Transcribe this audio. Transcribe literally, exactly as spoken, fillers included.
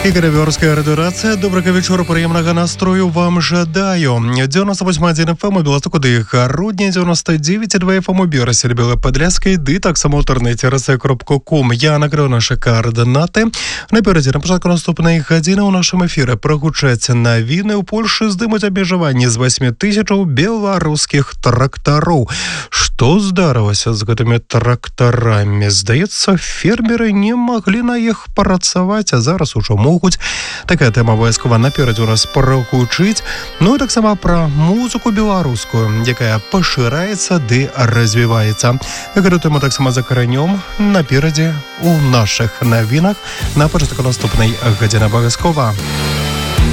Ігоревёрская радыёрацыя. Добрага вечора, прыемнага настрою вам жадаю. девяносто восемь один эф эм у Беластоку ды Гародня, девяносто девять два эф эм у Берасель Белой Подляской, ды таксама ў інтэрнэце эр эс э крапка ком. Я награю нашы координаты. Наперадзе, на пачатку наступнай гадзіны ў нашым эфіры прагучаць навіны. У Польшы здымуць абмежаванні з восьмі тысячаў беларускіх трактароў. Што здарылася з гэтымі трактарамі? Здаецца, фермеры не маглі на іх працаваць, а зараз ужо могуць. Такая тэма абавязкова наперадзе у нас прагучыць. Ну і таксама пра музыку беларускую, якая пашыраецца ды развіваецца. Гэту тэму таксама закранём наперадзе у нашых навінах на пачатку наступнай гадзіны абавязкова.